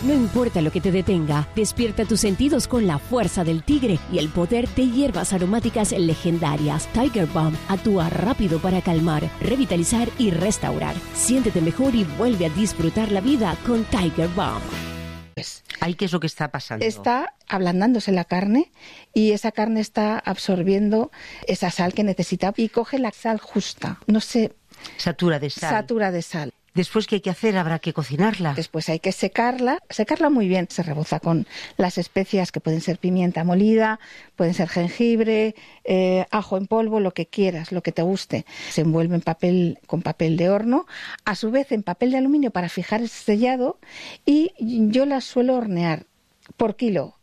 No importa lo que te detenga, despierta tus sentidos con la fuerza del tigre y el poder de hierbas aromáticas legendarias. Tiger Balm actúa rápido para calmar, revitalizar y restaurar. Siéntete mejor y vuelve a disfrutar la vida con Tiger Balm. ¿Ahí qué es lo que está pasando? Está ablandándose la carne y esa carne está absorbiendo esa sal que necesita y coge la sal justa. No sé. Satura de sal. Satura de sal. Después, ¿qué hay que hacer? Habrá que cocinarla. Después hay que secarla muy bien. Se reboza con las especias que pueden ser pimienta molida, pueden ser jengibre, ajo en polvo, lo que quieras, lo que te guste. Se envuelve con papel de horno, a su vez en papel de aluminio para fijar el sellado, y yo las suelo hornear por kilo.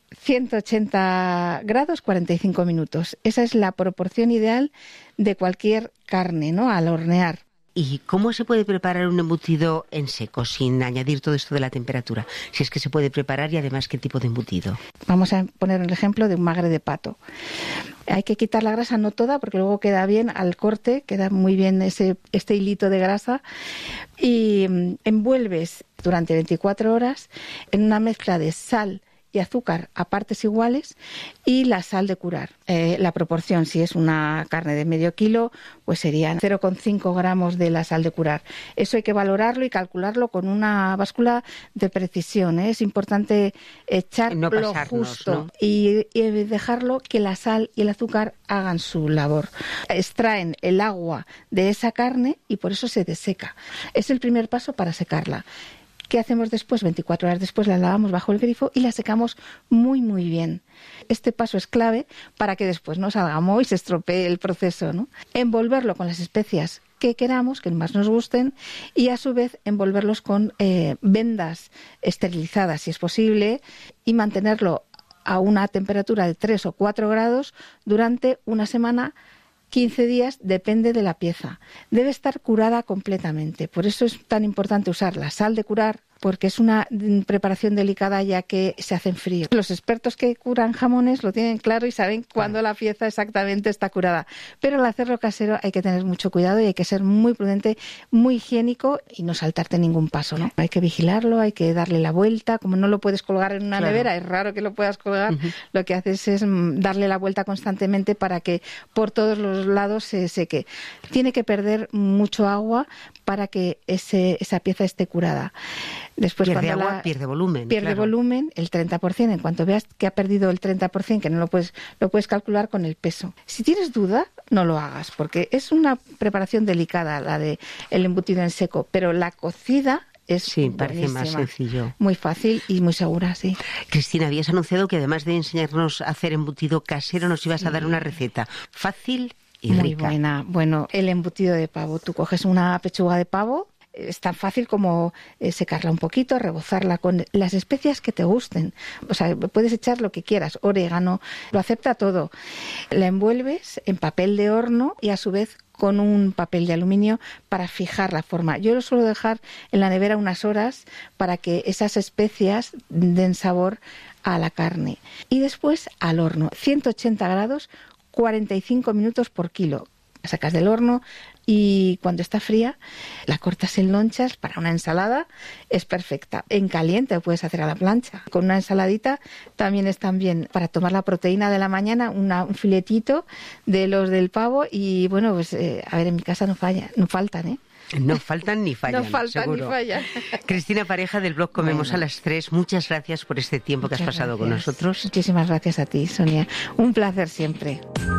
180 grados, 45 minutos. Esa es la proporción ideal de cualquier carne, ¿no? Al hornear. ¿Y cómo se puede preparar un embutido en seco, sin añadir todo esto de la temperatura? Si es que se puede preparar, y además, ¿qué tipo de embutido? Vamos a poner el ejemplo de un magre de pato. Hay que quitar la grasa, no toda, porque luego queda bien al corte, queda muy bien este hilito de grasa, y envuelves durante 24 horas en una mezcla de sal y azúcar a partes iguales y la sal de curar. La proporción, si es una carne de medio kilo, pues serían 0,5 gramos de la sal de curar. Eso hay que valorarlo y calcularlo con una báscula de precisión, ¿eh? Es importante echar no lo justo, ¿no? y dejarlo que la sal y el azúcar hagan su labor. Extraen el agua de esa carne y por eso se deseca. Es el primer paso para secarla. ¿Qué hacemos después? 24 horas después la lavamos bajo el grifo y la secamos muy, muy bien. Este paso es clave para que después no salga moho y se estropee el proceso, ¿no? Envolverlo con las especias que queramos, que más nos gusten, y a su vez envolverlos con vendas esterilizadas, si es posible, y mantenerlo a una temperatura de 3 o 4 grados durante una semana, 15 días, depende de la pieza. Debe estar curada completamente. Por eso es tan importante usar la sal de curar, porque es una preparación delicada ya que se hace en frío. Los expertos que curan jamones lo tienen claro y saben cuándo la pieza exactamente está curada. Pero al hacerlo casero hay que tener mucho cuidado y hay que ser muy prudente, muy higiénico y no saltarte ningún paso, ¿no? Hay que vigilarlo, hay que darle la vuelta. Como no lo puedes colgar en una nevera, es raro que lo puedas colgar, lo que haces es darle la vuelta constantemente para que por todos los lados se seque. Tiene que perder mucho agua para que esa pieza esté curada. Después, pierde agua, pierde volumen. Pierde volumen, el 30%. En cuanto veas que ha perdido el 30%, que no lo puedes calcular con el peso. Si tienes duda, no lo hagas, porque es una preparación delicada la de el embutido en seco, pero la cocida es parece más sencillo. Muy fácil y muy segura, sí. Cristina, habías anunciado que además de enseñarnos a hacer embutido casero, nos ibas a dar una receta fácil y muy rica. Buena. Bueno, el embutido de pavo. Tú coges una pechuga de pavo. Es tan fácil como secarla un poquito, rebozarla con las especias que te gusten. O sea, puedes echar lo que quieras, orégano, lo acepta todo. La envuelves en papel de horno y a su vez con un papel de aluminio para fijar la forma. Yo lo suelo dejar en la nevera unas horas para que esas especias den sabor a la carne. Y después al horno, 180 grados, 45 minutos por kilo. La sacas del horno y cuando está fría la cortas en lonchas para una ensalada, es perfecta. En caliente lo puedes hacer a la plancha. Con una ensaladita también están bien para tomar la proteína de la mañana, un filetito de los del pavo y bueno, pues a ver, en mi casa no faltan, ¿eh? No faltan ni fallan, no faltan seguro. Ni fallan. Cristina Pareja, del blog Comemos a las 3, muchas gracias por este tiempo que has pasado con nosotros. Muchísimas gracias a ti, Sonia. Un placer siempre.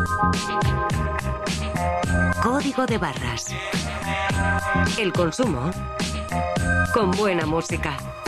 Código de barras. El consumo con buena música.